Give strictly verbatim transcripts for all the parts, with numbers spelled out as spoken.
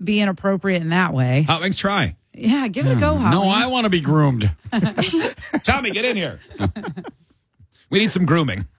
be inappropriate in that way. Hot Wings, try. Yeah, give it a go, Hot No, Wings. I want to be groomed. Tommy, get in here. We need some grooming.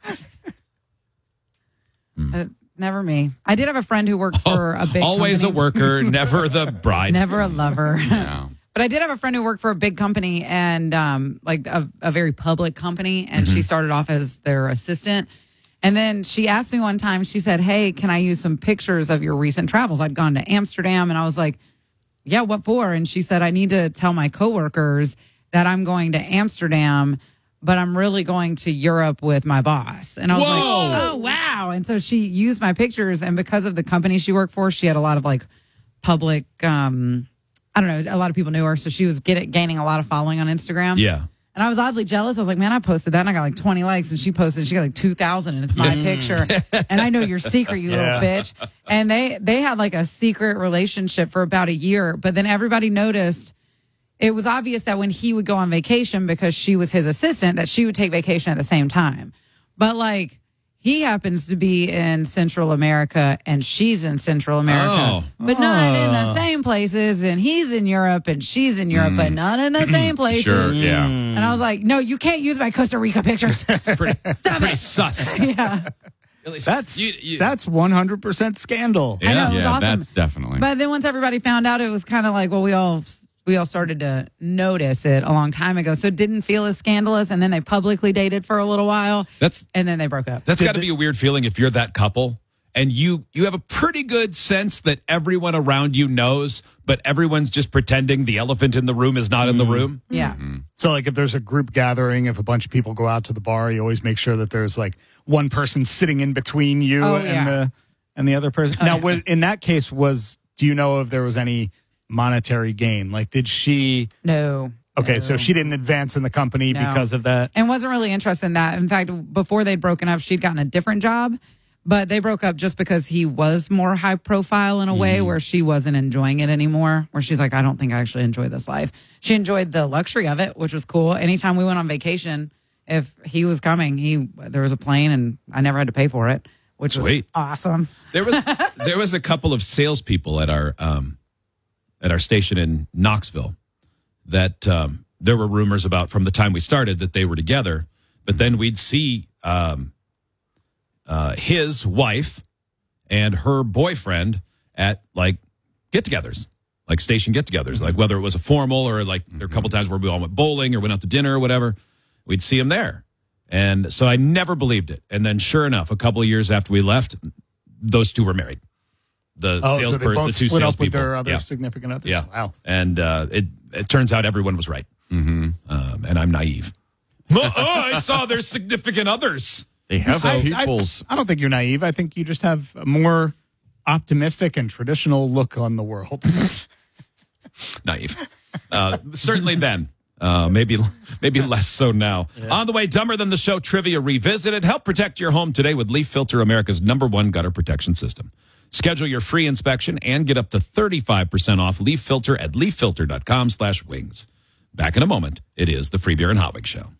Uh, never me. I did have a friend who worked for a big Always company. a worker, never the bride. Never a lover. Yeah. But I did have a friend who worked for a big company and um, like a, a very public company. And Mm-hmm. she started off as their assistant. And then she asked me one time, she said, hey, can I use some pictures of your recent travels? I'd gone to Amsterdam and I was like, yeah, what for? And she said, I need to tell my coworkers that I'm going to Amsterdam, but I'm really going to Europe with my boss. And I was Whoa! like, oh, wow. And so she used my pictures. And because of the company she worked for, she had a lot of like public, um, I don't know, a lot of people knew her. So she was get, gaining a lot of following on Instagram. Yeah. And I was oddly jealous. I was like, man, I posted that and I got like twenty likes. And she posted, she got like two thousand and it's my picture. And I know your secret, you Yeah. little bitch. And they, they had like a secret relationship for about a year. But then everybody noticed it was obvious that when he would go on vacation because she was his assistant, that she would take vacation at the same time. But like, he happens to be in Central America and she's in Central America, Oh. but not in the same places. And he's in Europe and she's in Europe, but not in the same places. Sure, yeah. And I was like, no, you can't use my Costa Rica pictures. It's pretty, Stop pretty it. sus. Yeah. That's You- you- that's one hundred percent scandal. I know, it was Yeah, awesome. that's definitely. But then once everybody found out, it was kind of like, well, we all we all started to notice it a long time ago. So it didn't feel as scandalous. And then they publicly dated for a little while. That's And then they broke up. That's got to be a weird feeling if you're that couple and you you have a pretty good sense that everyone around you knows, but everyone's just pretending the elephant in the room is not in the room. Yeah. So, like, if there's a group gathering, if a bunch of people go out to the bar, you always make sure that there's like one person sitting in between you Oh, and yeah. the and the other person. now, was, in that case, was do you know if there was any monetary gain? Like, did she? No. Okay, no. so she didn't advance in the company No. because of that. And wasn't really interested in that. In fact, before they'd broken up, she'd gotten a different job, but they broke up just because he was more high profile in a way where she wasn't enjoying it anymore, where she's like, I don't think I actually enjoy this life. She enjoyed the luxury of it, which was cool. Anytime we went on vacation, if he was coming, he there was a plane and I never had to pay for it, which Sweet. was awesome. There was there was a couple of salespeople at our um, at our station in Knoxville that um, there were rumors about from the time we started that they were together, but then we'd see um, uh, his wife and her boyfriend at like get-togethers, like station get-togethers, like whether it was a formal or like there were a couple times where we all went bowling or went out to dinner or whatever, we'd see him there. And so I never believed it. And then sure enough, a couple of years after we left, those two were married. The Oh, sales so they per, both the two split up with salespeople. their other yeah. significant others. Yeah. Wow. And uh, it it turns out everyone was right. Mm-hmm. Um, and I'm naive. oh, I saw their significant others. they have I, people's. I, I don't think you're naive. I think you just have a more optimistic and traditional look on the world. Naive. Uh, certainly then. Uh, maybe maybe less so now. On the way, Dumber Than the Show Trivia Revisited. Help protect your home today with Leaf Filter, America's number one gutter protection system. Schedule your free inspection and get up to thirty-five percent off Leaf Filter at leaffilter.com slash wings. Back in a moment. It is the Free Beer and Hot Wings Show.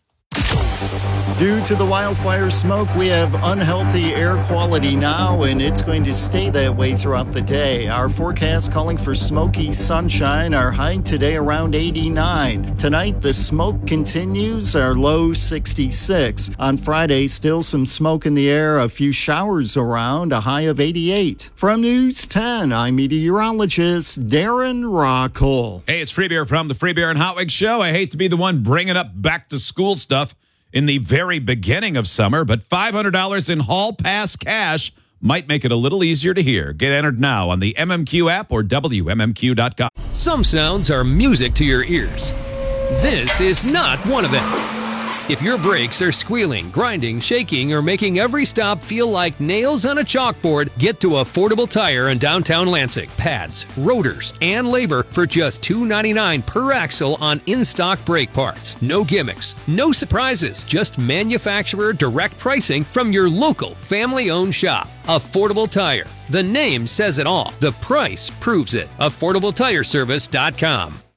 Due to the wildfire smoke, we have unhealthy air quality now, and it's going to stay that way throughout the day. Our forecast calling for smoky sunshine, our high today around eighty-nine. Tonight, the smoke continues, our low sixty-six. On Friday, still some smoke in the air, a few showers around, a high of eighty-eight. From News ten, I'm meteorologist Darren Rockall. Hey, it's Free Beer from the Free Beer and Hot Wings Show. I hate to be the one bringing up back to school stuff in the very beginning of summer, but five hundred dollars in Hall Pass cash might make it a little easier to hear. Get entered now on the M M Q app or W M M Q dot com. Some sounds are music to your ears. This is not one of them. If your brakes are squealing, grinding, shaking, or making every stop feel like nails on a chalkboard, get to Affordable Tire in downtown Lansing. Pads, rotors, and labor for just two dollars and ninety-nine cents per axle on in-stock brake parts. No gimmicks, no surprises, just manufacturer direct pricing from your local family-owned shop. Affordable Tire. The name says it all. The price proves it. affordable tire service dot com.